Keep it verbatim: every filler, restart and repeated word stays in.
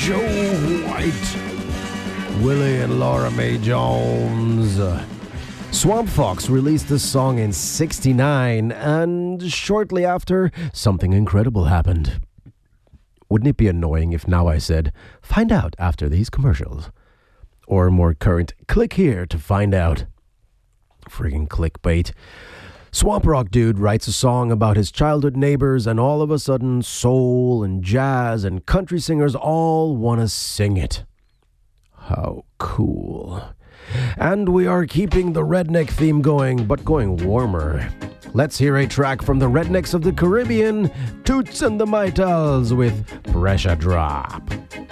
Joe White, Willie and Laura Mae Jones. Swamp Fox released this song in sixty-nine, and shortly after, something incredible happened. Wouldn't it be annoying if now I said, find out after these commercials? Or more current, click here to find out. Friggin' clickbait. Swamp Rock Dude writes a song about his childhood neighbors, and all of a sudden, soul and jazz and country singers all want to sing it. How cool. And we are keeping the redneck theme going, but going warmer. Let's hear a track from the Rednecks of the Caribbean, Toots and the Maytals with Pressure Drop.